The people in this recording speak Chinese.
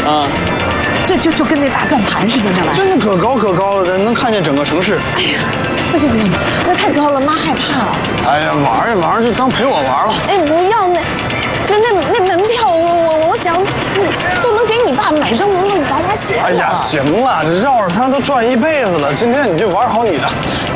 啊， 就跟那大转盘似的，那玩意儿。 真的可高可高了，能看见整个城市。 哎呀，不行，那太高了，妈害怕了。 哎呀，玩一玩就当陪我玩了。 哎，不要那门票，我想都能给你爸买上那么防滑鞋了。 哎呀，行了，绕着它都转一辈子了，今天你就玩好你的。